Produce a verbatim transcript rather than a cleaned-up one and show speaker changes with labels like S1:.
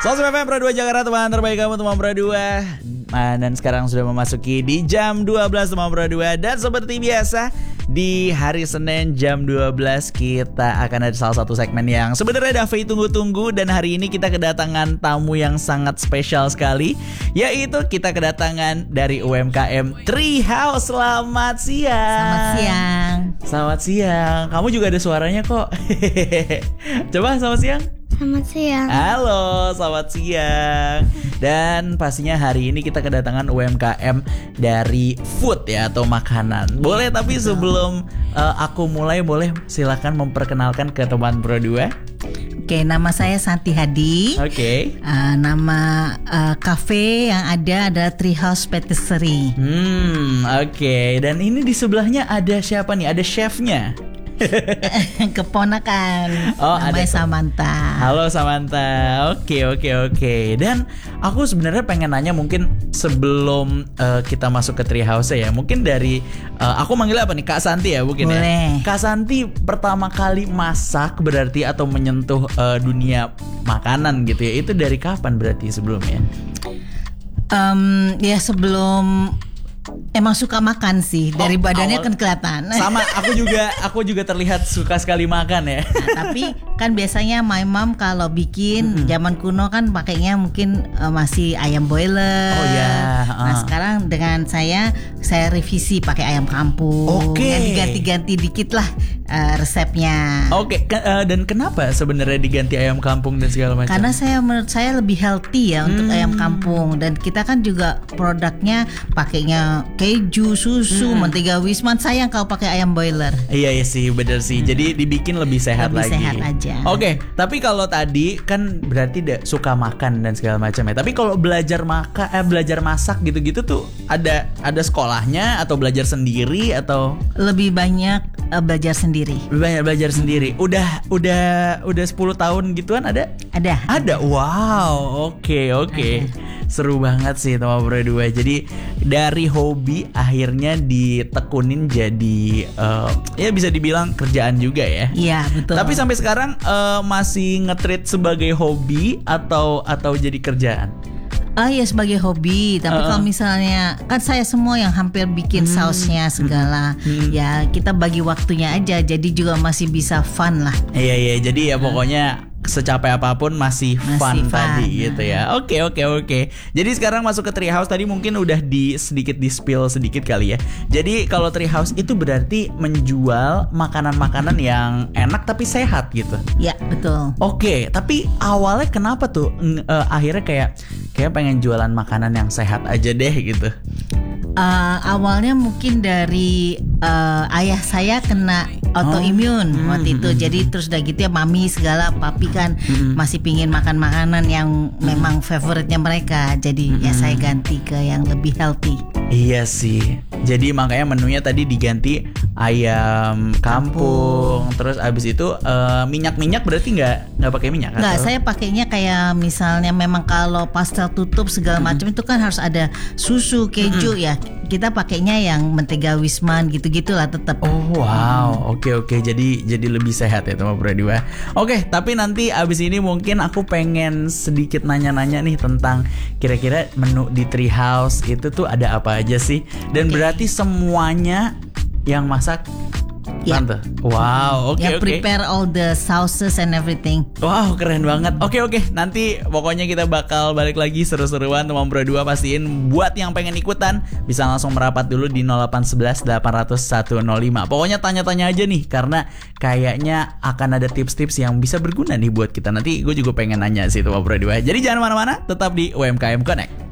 S1: seratus F M Pro dua Jakarta, teman terbaik kamu teman Pro dua. Nah, dan sekarang sudah memasuki di jam dua belas teman Pro dua. Dan seperti biasa di hari Senin jam dua belas kita akan ada salah satu segmen yang sebenarnya Davi tunggu-tunggu. Dan hari ini kita kedatangan tamu yang sangat spesial sekali, yaitu kita kedatangan dari U M K M Treehouse. Selamat siang.
S2: Selamat siang.
S1: Selamat siang. Kamu juga ada suaranya kok. Coba selamat siang.
S3: Selamat siang.
S1: Halo, selamat siang. Dan pastinya hari ini kita kedatangan U M K M dari food ya, atau makanan. Boleh, tapi sebelum uh, aku mulai, boleh silakan memperkenalkan ke teman Pro dua.
S2: Oke, nama saya Santi Hadi.
S1: Oke.
S2: Uh, nama uh, kafe yang ada adalah Treehouse Patisserie.
S1: Hmm, oke. Okay. Dan ini di sebelahnya ada siapa nih? Ada chefnya.
S2: Keponakan.
S1: Oh,
S2: namanya
S1: ada.
S2: Samantha.
S1: Halo Samantha. Oke oke oke. Dan aku sebenarnya pengen nanya, mungkin sebelum uh, kita masuk ke Treehouse ya, mungkin dari uh, aku manggilnya apa nih, Kak Santi ya mungkin.
S2: Boleh.
S1: Ya. Kak Santi pertama kali masak berarti atau menyentuh uh, dunia makanan gitu ya, itu dari kapan berarti sebelumnya?
S2: Um, ya sebelum Emang suka makan sih, dari
S1: Oh,
S2: badannya
S1: awal-
S2: kan kelihatan.
S1: Sama, aku juga aku juga terlihat suka sekali makan ya.
S2: Nah, tapi kan biasanya my mom kalau bikin zaman kuno kan pakainya mungkin uh, masih ayam boiler.
S1: Oh, ya.
S2: Nah
S1: Ah.
S2: sekarang dengan saya saya revisi pakai ayam kampung.
S1: Oke.
S2: Yang diganti-ganti dikit lah uh, resepnya.
S1: Oke, ke- uh, dan kenapa sebenarnya diganti ayam kampung dan segala macam?
S2: Karena saya menurut saya lebih healthy ya untuk
S1: Hmm.
S2: ayam kampung, dan kita kan juga produknya pakainya keju, susu,
S1: Hmm.
S2: mentega Wisman. Sayang kalau pakai ayam boiler.
S1: Iya iya sih, bener sih. Jadi dibikin lebih sehat
S2: Lebih
S1: lagi.
S2: sehat aja.
S1: Oke, tapi kalau tadi kan berarti da- suka makan dan segala macam ya. Tapi kalau belajar maka eh, belajar masak gitu-gitu tuh ada ada sekolahnya atau belajar sendiri atau
S2: Lebih banyak uh, belajar sendiri.
S1: banyak belajar sendiri? Udah udah udah sepuluh tahun gituan ada?
S2: Ada.
S1: Ada. Wow, oke oke. Seru banget sih teman Pro dua. Jadi dari hobi akhirnya ditekunin jadi uh, ya bisa dibilang kerjaan juga ya.
S2: Iya betul.
S1: Tapi sampai sekarang uh, masih nge-treat sebagai hobi atau atau jadi kerjaan?
S2: Ah ya sebagai hobi, tapi
S1: Uh-uh.
S2: kalau misalnya kan saya semua yang hampir bikin sausnya segala,
S1: Hmm.
S2: ya kita bagi waktunya aja, jadi juga masih bisa fun lah.
S1: Iya iya, jadi ya pokoknya secapek apapun masih,
S2: Masih
S1: fun,
S2: fun.
S1: tadi gitu ya. Oke oke oke. Jadi sekarang masuk ke Treehouse, tadi mungkin udah di sedikit di spill sedikit kali ya. Jadi kalau Treehouse itu berarti menjual makanan-makanan yang enak tapi sehat gitu.
S2: Ya betul.
S1: Oke, tapi awalnya kenapa tuh ng- eh, akhirnya kayak kayak pengen jualan makanan yang sehat aja deh gitu.
S2: Uh, awalnya mungkin dari uh, ayah saya kena autoimun
S1: Oh.
S2: waktu
S1: Hmm,
S2: itu,
S1: hmm,
S2: jadi terus udah gitu ya mami segala papi kan masih pingin makan makanan yang memang favoritnya mereka, jadi ya saya ganti ke yang lebih healthy.
S1: Iya sih. Jadi makanya menunya tadi diganti ayam kampung. Terus abis itu eh, minyak-minyak berarti nggak nggak pakai minyak?
S2: Enggak,
S1: atau?
S2: saya pakainya kayak misalnya memang kalau pastel tutup segala macam itu kan harus ada susu, keju ya. Kita pakainya yang mentega Wisman gitu-gitulah tetap.
S1: Oh wow, oke oke. Jadi jadi lebih sehat ya teman Pro dua. Oke, tapi nanti abis ini mungkin aku pengen sedikit nanya-nanya nih tentang kira-kira menu di Treehouse itu tuh ada apa aja sih? Dan
S2: Oke.
S1: berarti semuanya yang masak
S2: Ya.
S1: tante. Wow, oke
S2: yang
S1: oke.
S2: prepare all the sauces and everything.
S1: Wow, keren banget. Oke oke, nanti pokoknya kita bakal balik lagi seru-seruan teman Pro dua. Pastiin buat yang pengen ikutan bisa langsung merapat dulu di nol delapan satu satu delapan nol nol satu nol lima. Pokoknya tanya-tanya aja nih, karena kayaknya akan ada tips-tips yang bisa berguna nih buat kita. Nanti gue juga pengen nanya sih teman Pro dua. Jadi jangan mana-mana, tetap di U M K M Connect.